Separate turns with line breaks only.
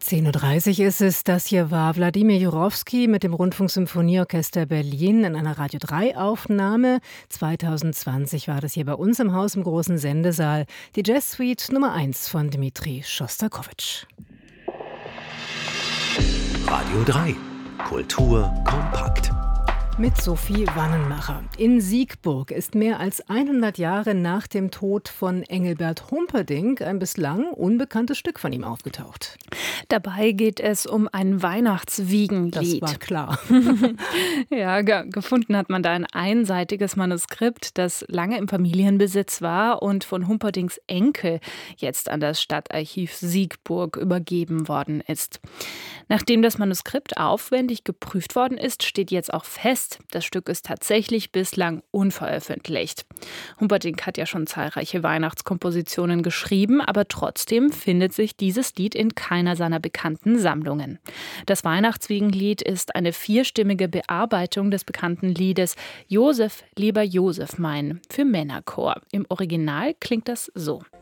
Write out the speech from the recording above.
10:30 Uhr ist es. Das hier war Wladimir Jurowski mit dem Rundfunksymphonieorchester Berlin in einer Radio 3 Aufnahme. 2020 war das hier bei uns im Haus im großen Sendesaal. Die Jazzsuite Nummer 1 von Dmitri Schostakowitsch.
Radio 3. Kultur kompakt.
Mit Sophie Wannenmacher. In Siegburg ist mehr als 100 Jahre nach dem Tod von Engelbert Humperdinck ein bislang unbekanntes Stück von ihm aufgetaucht.
Dabei geht es um ein Weihnachtswiegenlied.
Das war klar.
Ja, gefunden hat man da ein einseitiges Manuskript, das lange im Familienbesitz war und von Humperdincks Enkel jetzt an das Stadtarchiv Siegburg übergeben worden ist. Nachdem das Manuskript aufwendig geprüft worden ist, steht jetzt auch fest, das Stück ist tatsächlich bislang unveröffentlicht. Humperdinck hat ja schon zahlreiche Weihnachtskompositionen geschrieben, aber trotzdem findet sich dieses Lied in keiner seiner bekannten Sammlungen. Das Weihnachtswiegenlied ist eine 4-stimmige Bearbeitung des bekannten Liedes Josef, lieber Josef mein für Männerchor. Im Original klingt das so.